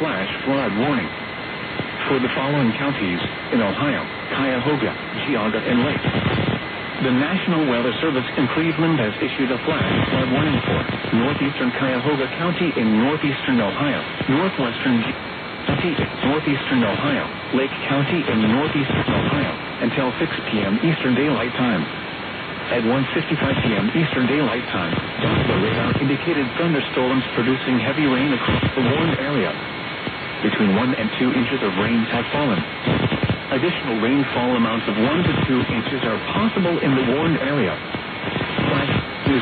flash flood warning. For the following counties in Ohio: Cuyahoga, Geauga, and Lake. The National Weather Service in Cleveland has issued a flash flood warning for northeastern Cuyahoga County in northeastern Ohio, northwestern County in northeastern Ohio, Lake County in northeastern Ohio, until 6 p.m. Eastern Daylight Time. At 1:55 p.m. Eastern Daylight Time, Doppler radar indicated thunderstorms producing heavy rain across the warned area. Between 1 and 2 inches of rain have fallen. Additional rainfall amounts of 1 to 2 inches are possible in the warned area. Flash news.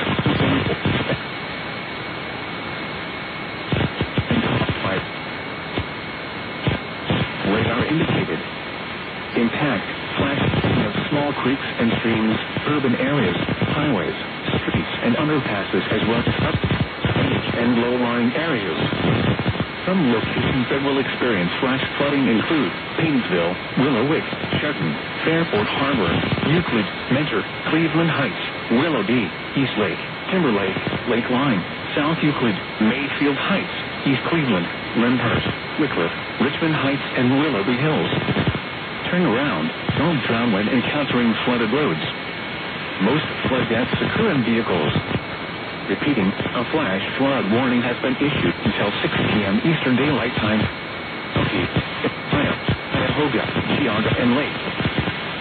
Radar indicated impact flashing of small creeks and streams, urban areas, highways, streets, and underpasses, as well as uplands and low-lying areas. Some locations that will experience flash flooding include Paynesville, Willow Wick, Shelton, Fairport Harbor, Euclid, Mentor, Cleveland Heights, Willoughby, East Lake, Timberlake, Lake Line, South Euclid, Mayfield Heights, East Cleveland, Lyndhurst, Wickliffe, Richmond Heights, and Willoughby Hills. Turn around. Don't drown when encountering flooded roads. Most flood deaths occur in vehicles. Repeating, a flash flood warning has been issued until 6 p.m. Eastern Daylight Time. Okay, Cuyahoga, Geauga, and Lake.